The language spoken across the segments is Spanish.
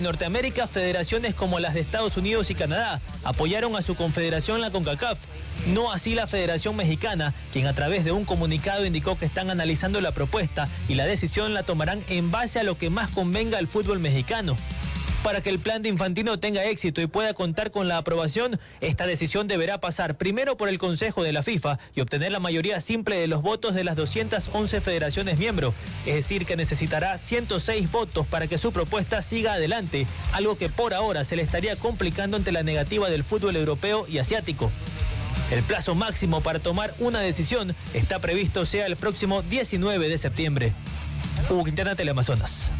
Norteamérica, federaciones como las de Estados Unidos y Canadá apoyaron a su confederación, la CONCACAF. No así la Federación Mexicana, quien a través de un comunicado indicó que están analizando la propuesta y la decisión la tomarán en base a lo que más convenga al fútbol mexicano. Para que el plan de Infantino tenga éxito y pueda contar con la aprobación, esta decisión deberá pasar primero por el Consejo de la FIFA y obtener la mayoría simple de los votos de las 211 federaciones miembros. Es decir, que necesitará 106 votos para que su propuesta siga adelante, algo que por ahora se le estaría complicando ante la negativa del fútbol europeo y asiático. El plazo máximo para tomar una decisión está previsto sea el próximo 19 de septiembre. Hugo Quintana, Teleamazonas.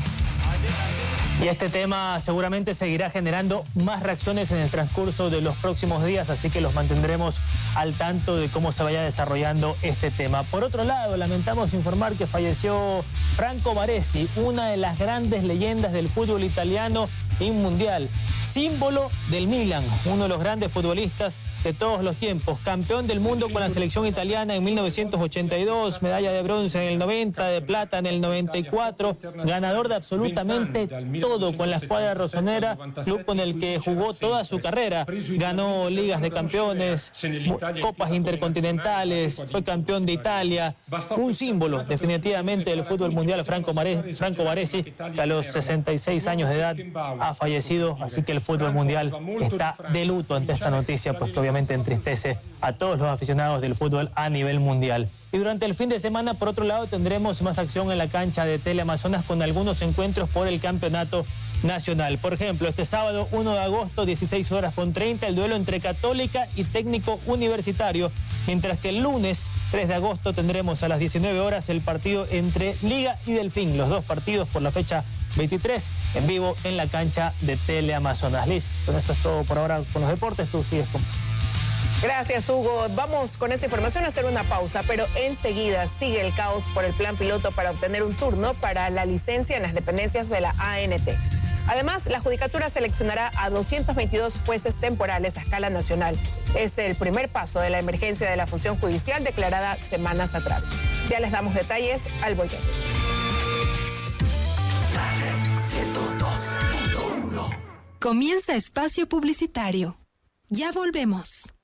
Y este tema seguramente seguirá generando más reacciones en el transcurso de los próximos días, así que los mantendremos al tanto de cómo se vaya desarrollando este tema. Por otro lado, lamentamos informar que falleció Franco Baresi, una de las grandes leyendas del fútbol italiano y mundial, símbolo del Milan, uno de los grandes futbolistas de todos los tiempos, campeón del mundo con la selección italiana en 1982, medalla de bronce en el 90, de plata en el 94, ganador de absolutamente todo con la escuadra rosonera, club con el que jugó toda su carrera, ganó ligas de campeones, copas intercontinentales, fue campeón de Italia, un símbolo definitivamente del fútbol mundial. Franco Baresi, que a los 66 años de edad ha fallecido, así que el fútbol mundial está de luto ante esta noticia, pues que obviamente entristece a todos los aficionados del fútbol a nivel mundial. Y durante el fin de semana, por otro lado, tendremos más acción en la cancha de Teleamazonas con algunos encuentros por el campeonato nacional. Por ejemplo, este sábado 1 de agosto, 16:30, el duelo entre Católica y Técnico Universitario, mientras que el lunes 3 de agosto tendremos a las 19 horas el partido entre Liga y Delfín, los dos partidos por la fecha 23 en vivo en la cancha de Teleamazonas. Liz, con eso es todo por ahora con los deportes, tú sigues con más. Gracias, Hugo. Vamos con esta información a hacer una pausa, pero enseguida sigue el caos por el plan piloto para obtener un turno para la licencia en las dependencias de la ANT. Además, la Judicatura seleccionará a 222 jueces temporales a escala nacional. Es el primer paso de la emergencia de la función judicial declarada semanas atrás. Ya les damos detalles al volver. Comienza espacio publicitario. Ya volvemos.